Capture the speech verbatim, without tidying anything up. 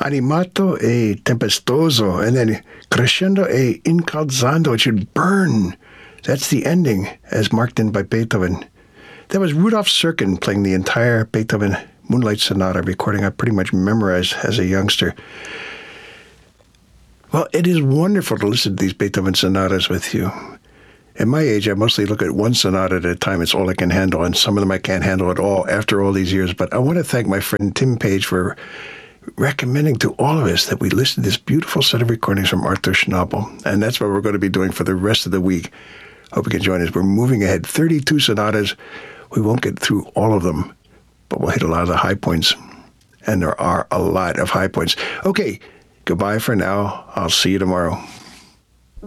animato e tempestoso, and then crescendo e incalzando. It should burn. That's the ending, as marked in by Beethoven. That was Rudolf Serkin playing the entire Beethoven Moonlight Sonata, recording I pretty much memorized as a youngster. Well, it is wonderful to listen to these Beethoven sonatas with you. At my age, I mostly look at one sonata at a time. It's all I can handle, and some of them I can't handle at all after all these years. But I want to thank my friend Tim Page for recommending to all of us that we listen to this beautiful set of recordings from Arthur Schnabel. And that's what we're going to be doing for the rest of the week. Hope you can join us. We're moving ahead. thirty-two sonatas. We won't get through all of them, but we'll hit a lot of the high points. And there are a lot of high points. Okay, goodbye for now. I'll see you tomorrow.